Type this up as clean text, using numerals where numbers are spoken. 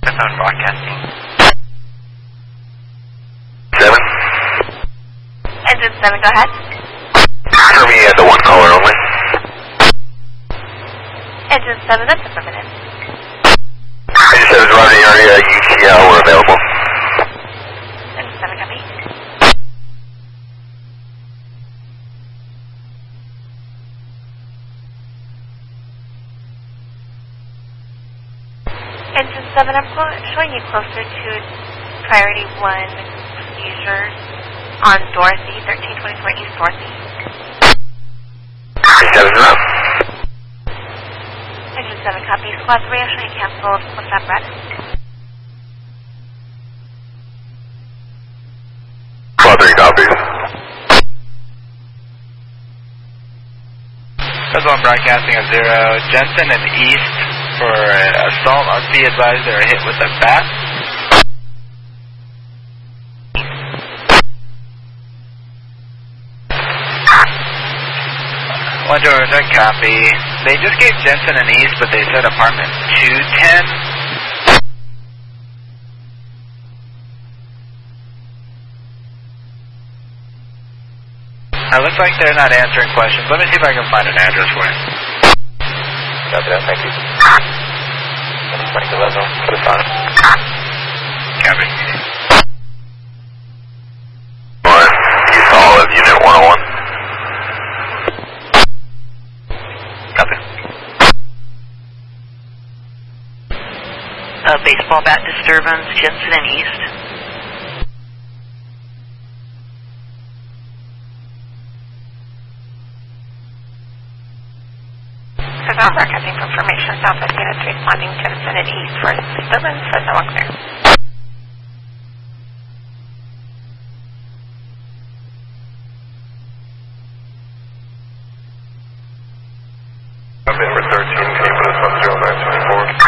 on broadcasting. 7. Engine 7, go ahead. For me, the one caller only. Engine 7, that's affirmative. Engine 7's routing area, UTL, we're available. Engine 7, copy. Engine 7, I'm showing you closer to priority 1 seizures on Dorothy, 1324 East Dorothy. Engine 7's around. Engine 7, copy. Squad 3, I'm showing you canceled. What's that, Brett? Squad 3 copies. That's on broadcasting at 0. Jensen and East for assault. Must be advised they're hit with a bat. One door, copy. They just gave Jensen and East, but they said apartment 210. It looks like they're not answering questions. Let me see if I can find an address for you. Copy that, thank you. Put us on it. Copy. East Olive, Unit 101. Copy. Baseball bat disturbance, Jensen and East. Broadcasting for information, Southwest Units responding to Jensen and East for disturbance, so no one clear.